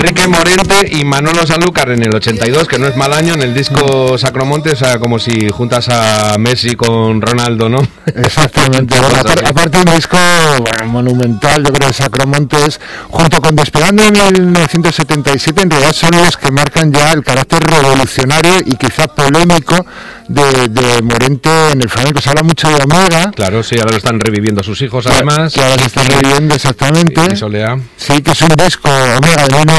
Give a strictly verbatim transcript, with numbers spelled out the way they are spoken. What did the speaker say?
Enrique Morente y Manolo Sanlúcar en el ochenta y dos, que no es mal año, en el disco Sacromonte, o sea, como si juntas a Messi con Ronaldo, ¿no? Exactamente. Bueno, aparte, aparte un disco bueno, monumental, yo creo que Sacromontes, junto con Despegando en mil novecientos setenta y siete, en realidad son los que marcan ya el carácter revolucionario y quizá polémico de, de Morente en el flamenco. Se habla mucho de Omega. Claro, sí, ahora lo están reviviendo sus hijos, además. Que ahora se están reviviendo, exactamente. Y Solea. Sí, que es un disco Omega de